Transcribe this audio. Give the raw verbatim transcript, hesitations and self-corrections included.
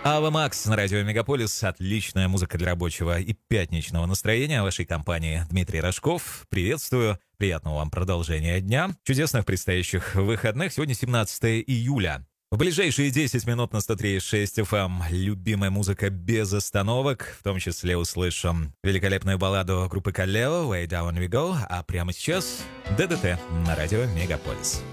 Ава Макс на радио Мегаполис. Отличная музыка для рабочего и пятничного настроения вашей компании. Дмитрий Рожков. Приветствую. Приятного вам продолжения дня. Чудесных предстоящих выходных. Сегодня семнадцатое июля. В ближайшие десять минут на сто три и шесть эф эм любимая музыка без остановок. В том числе услышим великолепную балладу группы Kaleo «Way Down We Go». А прямо сейчас ДДТ на радио Мегаполис.